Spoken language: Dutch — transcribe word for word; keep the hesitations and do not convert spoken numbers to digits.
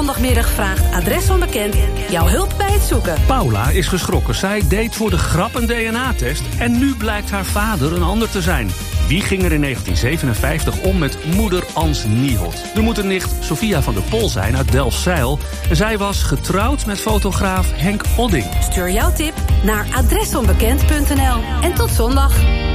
zondagmiddag vraagt Adres Onbekend jouw hulp bij het zoeken. Paula is geschrokken. Zij deed voor de grap een D N A-test... en nu blijkt haar vader een ander te zijn. Wie ging er in negentien zevenenvijftig om met moeder Ans Nieholt? Er moet een nicht Sophia van der Pol zijn uit Delfzijl. En zij was getrouwd met fotograaf Henk Odding. Stuur jouw tip naar adresonbekend punt n l. En tot zondag.